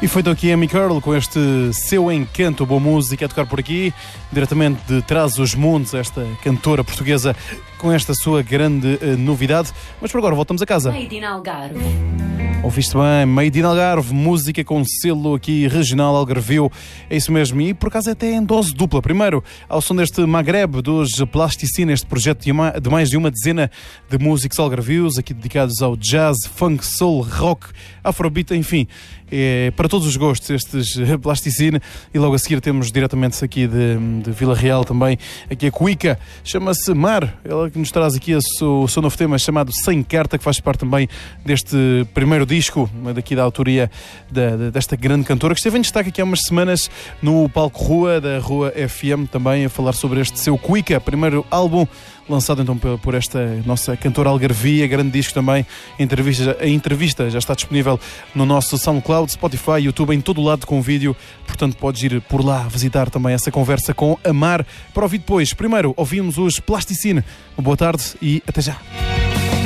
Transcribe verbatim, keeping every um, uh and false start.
E foi então aqui a Amy Curl com este seu encanto, boa música a tocar por aqui, diretamente de Trás-os-Montes, esta cantora portuguesa com esta sua grande uh, novidade. Mas por agora voltamos a casa. Made in Algarve. Ouviste bem, Made in Algarve, música com selo aqui regional algarvio, é isso mesmo, e por acaso até em dose dupla. Primeiro, ao som deste Maghreb dos Plasticina, este projeto de, uma, de mais de uma dezena de músicos algarvios, aqui dedicados ao jazz, funk, soul, rock, afrobeat, enfim, é para todos os gostos estes Plasticina. E logo a seguir temos diretamente aqui de, de Vila Real também, aqui a Cuica, chama-se Mar, ela que nos traz aqui o seu novo tema chamado Sem Carta, que faz parte também deste primeiro disco, daqui da autoria da, desta grande cantora, que esteve em destaque aqui há umas semanas no palco Rua, da Rua F M, também a falar sobre este seu Cuica, primeiro álbum, lançado então por esta nossa cantora algarvia, grande disco também. A entrevista, a entrevista já está disponível no nosso SoundCloud, Spotify, YouTube, em todo o lado com vídeo, portanto podes ir por lá visitar também essa conversa com a Mar para ouvir depois. Primeiro ouvimos os Plasticina. Boa tarde e até já.